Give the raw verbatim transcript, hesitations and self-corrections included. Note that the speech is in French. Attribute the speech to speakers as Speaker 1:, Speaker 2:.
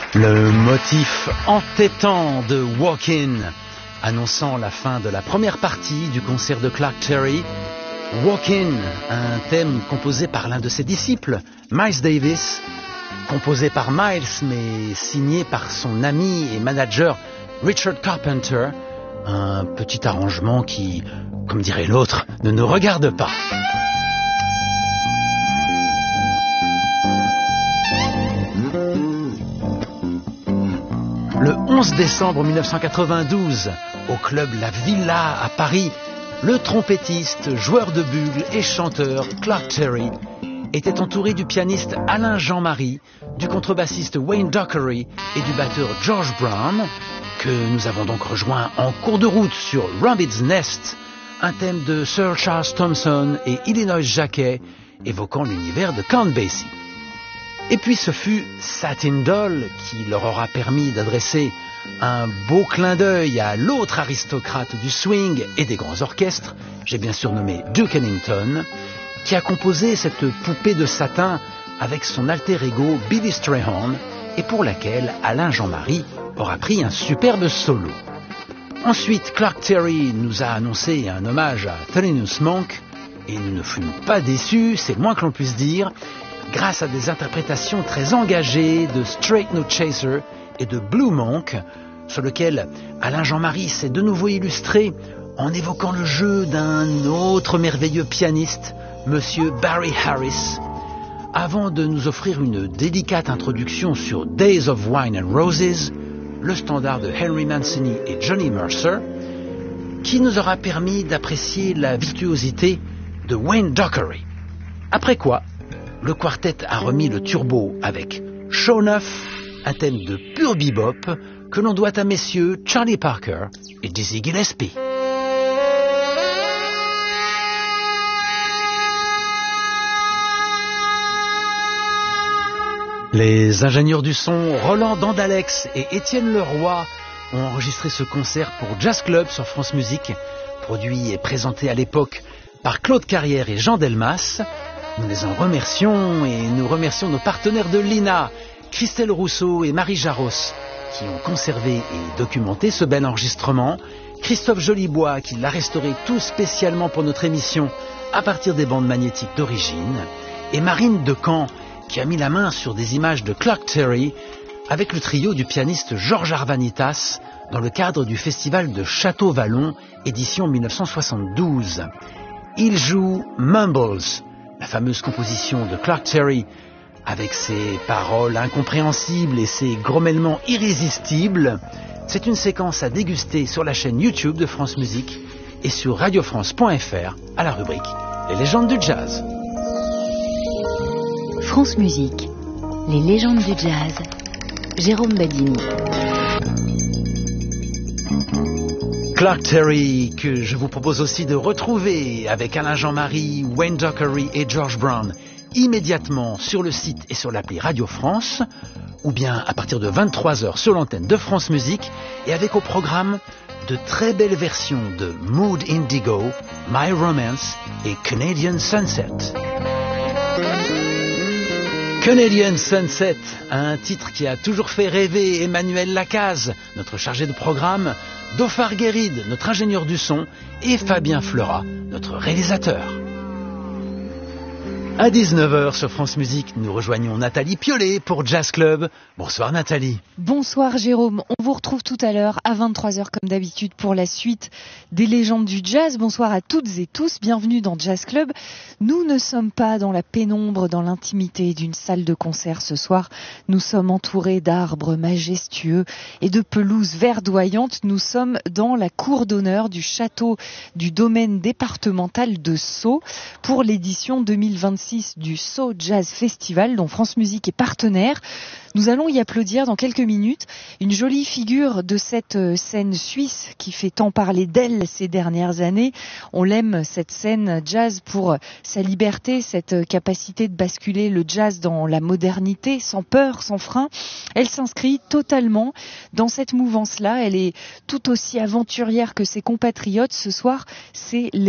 Speaker 1: Le motif entêtant de Walk-In, annonçant la fin de la première partie du concert de Clark Terry. Walk-In, un thème composé par l'un de ses disciples, Miles Davis, composé par Miles mais signé par son ami et manager Richard Carpenter, un petit arrangement qui, comme dirait l'autre, ne nous regarde pas. Le onze décembre mille neuf cent quatre-vingt-douze, au club La Villa à Paris, le trompettiste, joueur de bugle et chanteur Clark Terry était entouré du pianiste Alain Jean-Marie, du contrebassiste Wayne Dockery et du batteur George Brown, que nous avons donc rejoint en cours de route sur Rabbit's Nest, un thème de Sir Charles Thompson et Illinois Jacquet, évoquant l'univers de Count Basie. Et puis ce fut Satin Doll qui leur aura permis d'adresser un beau clin d'œil à l'autre aristocrate du swing et des grands orchestres, j'ai bien surnommé Duke Ellington, qui a composé cette poupée de satin avec son alter ego Billy Strayhorn et pour laquelle Alain Jean-Marie aura pris un superbe solo. Ensuite, Clark Terry nous a annoncé un hommage à Thelonious Monk et nous ne fûmes pas déçus, c'est le moins que l'on puisse dire, grâce à des interprétations très engagées de Straight No Chaser et de Blue Monk, sur lequel Alain Jean-Marie s'est de nouveau illustré en évoquant le jeu d'un autre merveilleux pianiste, Monsieur Barry Harris, avant de nous offrir une délicate introduction sur Days of Wine and Roses, le standard de Henry Mancini et Johnny Mercer, qui nous aura permis d'apprécier la virtuosité de Wayne Dockery. Après quoi, le quartet a remis le turbo avec Show neuf, un thème de pur bebop que l'on doit à messieurs Charlie Parker et Dizzy Gillespie. Les ingénieurs du son Roland Dandalex et Étienne Leroy ont enregistré ce concert pour Jazz Club sur France Musique, produit et présenté à l'époque par Claude Carrière et Jean Delmas. Nous les en remercions et nous remercions nos partenaires de l'I N A, Christelle Rousseau et Marie Jaros, qui ont conservé et documenté ce bel enregistrement, Christophe Jolibois qui l'a restauré tout spécialement pour notre émission à partir des bandes magnétiques d'origine, et Marine Decamp qui a mis la main sur des images de Clark Terry avec le trio du pianiste Georges Arvanitas dans le cadre du festival de Château-Vallon, édition mille neuf cent soixante-douze. Il joue Mumbles, la fameuse composition de Clark Terry, avec ses paroles incompréhensibles et ses grommellements irrésistibles. C'est une séquence à déguster sur la chaîne YouTube de France Musique et sur radio france point f r à la rubrique Les légendes du jazz.
Speaker 2: France Musique, les légendes du jazz, Jérôme Badini.
Speaker 1: Clark Terry, que je vous propose aussi de retrouver avec Alain Jean-Marie, Wayne Dockery et George Brown immédiatement sur le site et sur l'appli Radio France, ou bien à partir de vingt-trois heures sur l'antenne de France Musique, et avec au programme de très belles versions de Mood Indigo, My Romance et Canadian Sunset. Canadian Sunset, un titre qui a toujours fait rêver Emmanuel Lacaze, notre chargé de programme, Dauphard Guéride, notre ingénieur du son, et Fabien Fleurat, notre réalisateur. À dix-neuf heures sur France Musique, nous rejoignons Nathalie Piolet pour Jazz Club. Bonsoir Nathalie.
Speaker 3: Bonsoir Jérôme, on vous retrouve tout à l'heure à vingt-trois heures comme d'habitude pour la suite des légendes du jazz. Bonsoir à toutes et tous, bienvenue dans Jazz Club. Nous ne sommes pas dans la pénombre, dans l'intimité d'une salle de concert ce soir. Nous sommes entourés d'arbres majestueux et de pelouses verdoyantes. Nous sommes dans la cour d'honneur du château du domaine départemental de Sceaux pour l'édition deux mille vingt-six du Sceaux Jazz Festival dont France Musique est partenaire. Nous allons y applaudir dans quelques minutes une jolie figure de cette scène suisse qui fait tant parler d'elle ces dernières années. On l'aime, cette scène jazz, pour sa liberté, cette capacité de basculer le jazz dans la modernité, sans peur, sans frein. Elle s'inscrit totalement dans cette mouvance-là. Elle est tout aussi aventurière que ses compatriotes. Ce soir, c'est